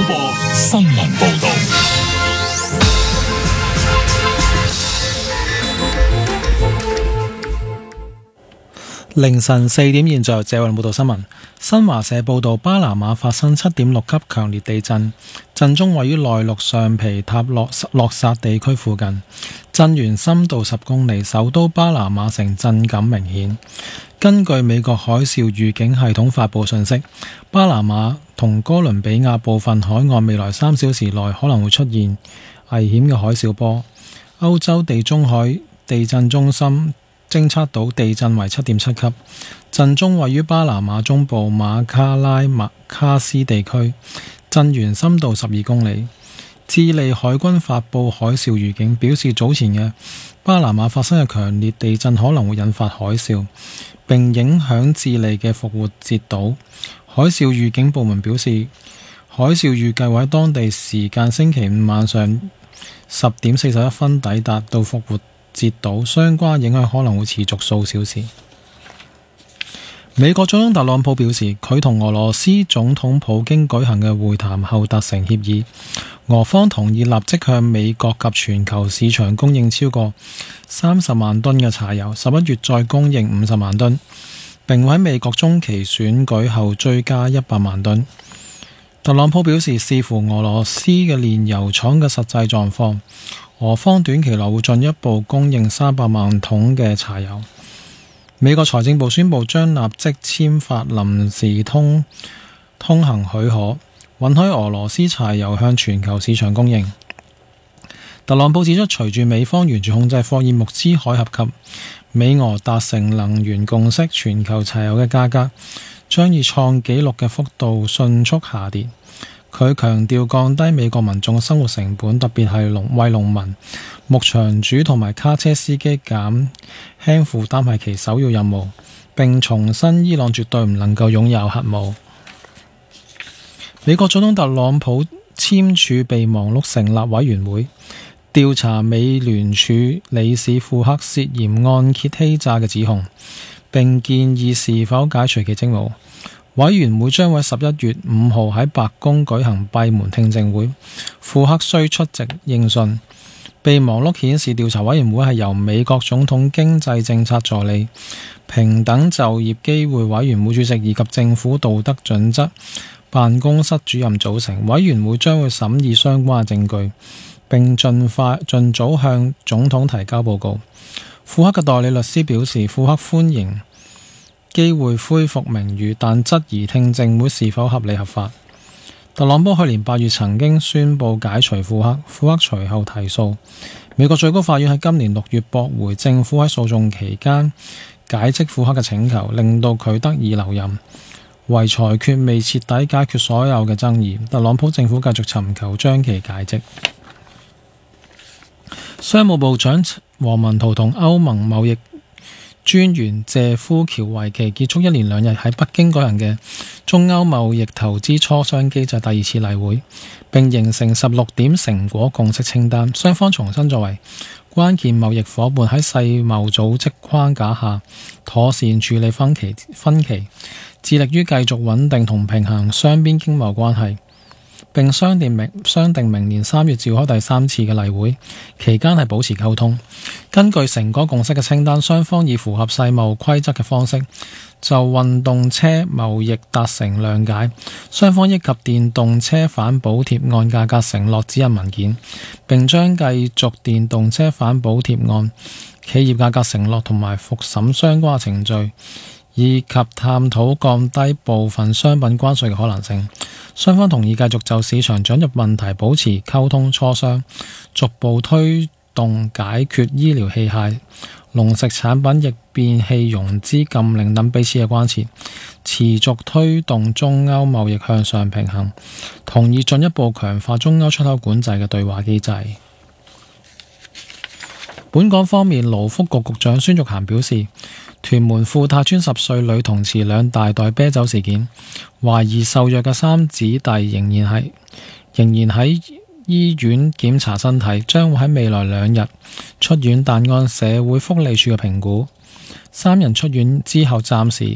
播新聞報道。 凌晨4點，現在由謝雲報道新聞。新華社報道，巴拿馬發生7.6級強烈地震，震中位於內陸上皮塔洛薩地區附近，震源深度10公里，首都巴拿馬城震感明顯。根據美國海嘯預警系統發布信息，巴拿馬同哥倫比亞部分海岸未來3小時內可能會出現危險嘅海嘯波。歐洲地中海地震中心偵測到地震為7.7級，震中位於巴拿馬中部馬卡拉卡斯地區，震源深度12公里。智利海軍發布海嘯預警，表示早前嘅巴拿馬發生嘅強烈地震可能會引發海嘯，並影響智利嘅復活節島。海嘯預警部門表示，海嘯預計會喺當地時間星期五晚上10點41分抵達到復活節島，相關影響可能會持續數小時。美國總統特朗普表示，佢同俄羅斯總統普京舉行嘅會談後達成協議，俄方同意立即向美國及全球市場供應超過30萬噸嘅柴油，11月再供應50萬噸，並會喺美國中期選舉後追加100萬噸。特朗普表示，視乎俄羅斯嘅煉油廠嘅實際狀況，俄方短期內會進一步供應300萬桶嘅柴油。美國財政部宣布將立即簽發臨時通行許可，允許俄羅斯柴油向全球市場供應。特朗普指出，隨住美方沿住控制霍爾木茲海峽及美俄達成能源共識，全球柴油嘅價格將以創紀錄嘅幅度迅速下跌。佢強調降低美國民眾嘅生活成本，特別係為農民、牧場主同埋卡車司機減輕負擔係其首要任務，並重申伊朗絕對唔能夠擁有核武。美國總統特朗普簽署備忘錄成立委員會，調查美聯儲理事庫克涉嫌按揭欺詐嘅指控，並建議是否解除其職務。委員會將會11月5號喺白宮舉行閉門聽證會，庫克需出席應訊。備忘錄顯示，調查委員會係由美國總統經濟政策助理、平等就業機會委員會主席以及政府道德準則辦公室主任組成。委員會將會審議相關嘅證據，並盡早向總統提交報告。庫克嘅代理律師表示，庫克歡迎機會恢復名譽，但質疑聽證會是否合理合法。特朗普去年8月曾經宣布解除庫克，庫克隨後提訴。美國最高法院喺今年6月駁回政府喺訴訟期間解職庫克嘅請求，令到佢得以留任。唯裁決未徹底解決所有嘅爭議，特朗普政府繼續尋求將其解職。商務部長王文濤同歐盟貿易專員謝夫喬為期結束1連2日喺北京舉行嘅中歐貿易投資磋商機制第2次例會，並形成16點成果共識清單。雙方重新作為關鍵貿易夥伴，喺世貿組織框架下妥善處理分歧，致力於繼續穩定同平衡雙邊經貿關係，並商定明年3月召開第3次嘅例會，期間係保持溝通。根據成果共識嘅清單，雙方以符合世貿規則嘅方式就運動車貿易達成諒解，雙方憶及電動車反補貼案價格承諾指引文件，並將繼續電動車反補貼案企業價格承諾同埋復審相關程序，以及探討降低部分商品關稅嘅可能性。雙方同意繼續就市場准入問題保持溝通磋商，逐步推動解決醫療器械、農食產品逆變器融資禁令等彼此嘅關切，持續推動中歐貿易向上平衡，同意進一步強化中歐出口管制嘅對話機制。本港方面，勞福局局長孫玉菡表示，屯門富泰邨10歲女童持2大袋啤酒事件，懷疑受虐嘅3姊弟仍然喺醫院檢查身體，將會喺未來2日出院，但按社會福利署嘅評估，3人出院之後暫時